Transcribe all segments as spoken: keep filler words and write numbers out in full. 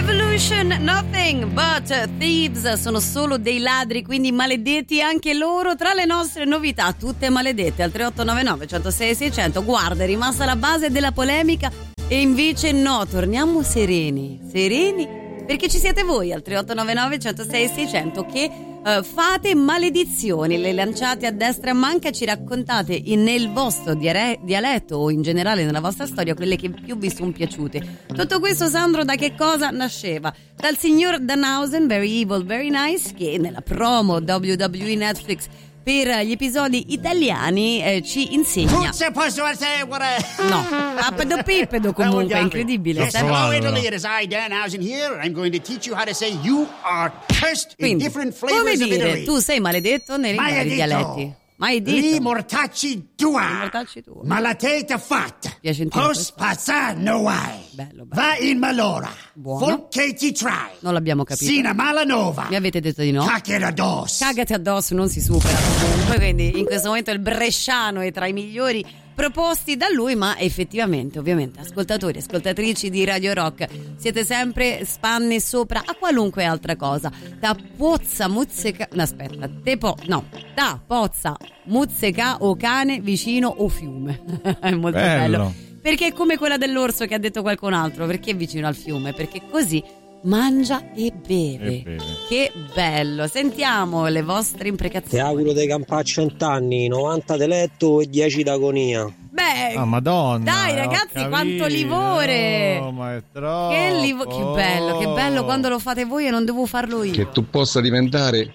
Evolution, Nothing But Thieves, sono solo dei ladri, quindi maledetti anche loro. Tra le nostre novità, tutte maledette, al tre otto nove nove, centosei, seicento. Guarda, è rimasta la base della polemica e invece no, torniamo sereni, sereni, perché ci siete voi al tre otto nove nove, centosei, seicento che uh, fate maledizioni, le lanciate a destra e a manca, ci raccontate in, nel vostro diare- dialetto o in generale nella vostra storia quelle che più vi sono piaciute. Tutto questo, Sandro, da che cosa nasceva? Dal signor Danhausen, Very Evil, Very Nice, che nella promo W W E Netflix per gli episodi italiani eh, ci insegna. Non si può seguire. No, appedo pippedo comunque, è incredibile. Yes, hello Italy, it is I, Danhausen here. I'm going to teach you how to say you are cursed in Quindi, different come flavors of dire, Italy. tu sei maledetto nei vari Maledetto. dialetti. Mai Li detto. mortacci tua. Li mortacci tua. Ma la teta fatta. Piacentino Post questo. passare no way. Bello, bello. Va in malora. Buono. Full che ti try. Non l'abbiamo capito. Sina malanova. Mi avete detto di no? Cacchera addosso. Cagati addosso, non si supera comunque, quindi in questo momento il bresciano è tra i migliori proposti da lui, ma effettivamente, ovviamente, ascoltatori, ascoltatrici di Radio Rock, siete sempre spanne sopra a qualunque altra cosa. Da pozza, muzzeca, no aspetta, te po, no, da pozza, muzzeca o cane vicino o fiume. È molto bello. bello. Perché è come quella dell'orso che ha detto qualcun altro, perché vicino al fiume? Perché così mangia e beve. E beve. Che bello. Sentiamo le vostre imprecazioni. Ti auguro di campare cent'anni, novanta di letto e dieci d'agonia. Beh, ah, Madonna, dai ragazzi, capito, quanto livore. No, ma è troppo. Che, livo- che bello, che bello quando lo fate voi e non devo farlo io. Che tu possa diventare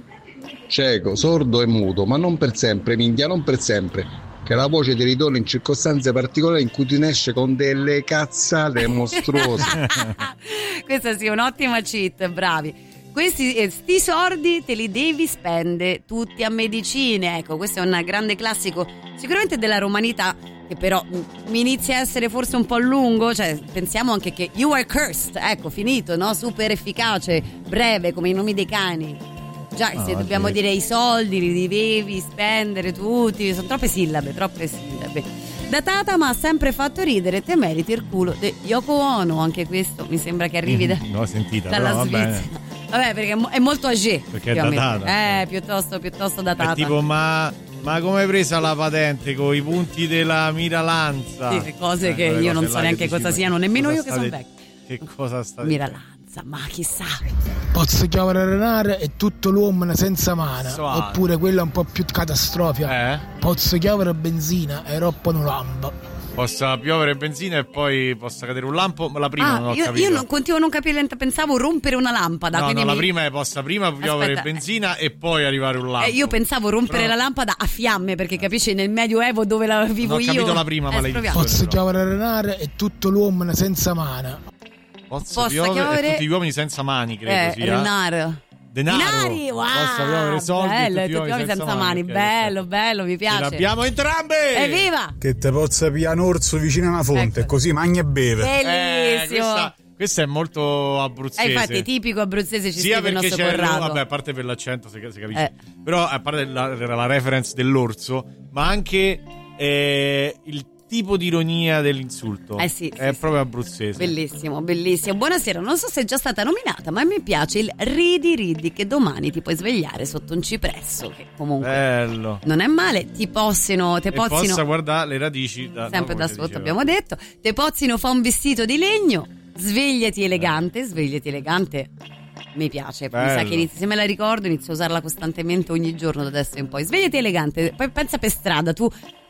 cieco, sordo e muto, ma non per sempre, minchia, non per sempre. Che la voce ti ritorna in circostanze particolari in cui ti ne esce con delle cazzate mostruose. Questa sì, un'ottima cheat, bravi. Questi eh, sti sordi te li devi spendere tutti a medicine. Ecco, questo è un grande classico sicuramente della romanità, che però mh, mi inizia a essere forse un po' lungo. Cioè, pensiamo anche che you are cursed, ecco, finito, no? Super efficace, breve, come i nomi dei cani. Già, no, se dobbiamo sì. dire i soldi li devi spendere tutti, sono troppe sillabe, troppe sillabe. Datata, ma ha sempre fatto ridere. Te meriti il culo di Yoko Ono. Anche questo mi sembra che arrivi da, l'ho sentita, dalla però, Svizzera. vabbè. Vabbè, perché è mo- è molto âgé. Perché è datata. Eh, piuttosto, piuttosto datata. È tipo, ma, ma come hai presa la patente con i punti della miralanza? Sì, cose eh, che io non so neanche cosa dici, siano, nemmeno cosa io che sono state- vecchia. Che cosa stai Miralanza, ma chissà. Posso chiamare renare e tutto l'uomo senza mano. Suave. Oppure quella un po' più catastrofica. Eh? Posso chiamare benzina e roppo un lampo. Possa piovere benzina e poi possa cadere un lampo, ma la prima Ah, non ho io, capito. io non, continuo a non capire, pensavo rompere una lampada. No, quindi no, mi... la prima è possa prima piovere Aspetta. benzina e poi arrivare un lampo. Eh, io pensavo rompere Però- la lampada a fiamme, perché capisci, nel Medioevo dove la vivo Non ho io. capito la prima Eh, maledizione. proviamo. Posso chiamare renare e tutto l'uomo senza mano. Possa, Possa piovere chiovere- e tutti gli uomini senza mani, credo Eh, sia. Renaro. Denaro. Dinari, wow, Possa piovere soldi bello, e tutti gli uomini senza, mani, ok, bello, ok. bello, mi Ce piace. l'abbiamo entrambe! Evviva! Che te possa pigliare un orso vicino a una fonte, Ecco. così mangia e beve. Eh, Bellissimo. questa, questa è molto Eh, abruzzese. infatti, tipico abruzzese, ci sia scrive il perché nostro c'è il- Corrado. vabbè, a parte per l'accento si, si capisce, Eh. però a parte la, la reference dell'orso, ma anche eh, il tipo di ironia dell'insulto. Eh sì, è sì, proprio abruzzese. Bellissimo, bellissimo. Buonasera, non so se è già stata nominata, ma mi piace il ridi ridi, che domani ti puoi svegliare sotto un cipresso, che comunque Bello. non è male. Ti possino, te E pozzino, possa guardare le radici da, sempre no, da come sotto diceva. abbiamo detto. Te pozzino fa un vestito di legno, svegliati elegante, svegliati elegante. Mi piace, mi Bello. sa che inizio, se me la ricordo inizio a usarla costantemente ogni giorno da adesso in poi. Svegliati elegante, poi pensa per strada, tu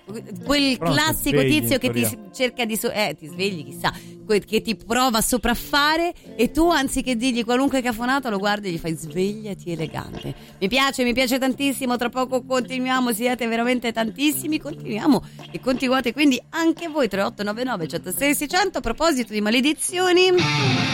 quel Però non ti classico svegli, tizio in che ti teoria. cerca di so- eh ti svegli chissà, que- che ti prova a sopraffare e tu anziché dirgli qualunque cafonata lo guardi e gli fai svegliati elegante. Mi piace, mi piace tantissimo. Tra poco continuiamo, siete veramente tantissimi, continuiamo e continuate quindi anche voi. Tre otto nove nove, centosei, seicento. A proposito di maledizioni,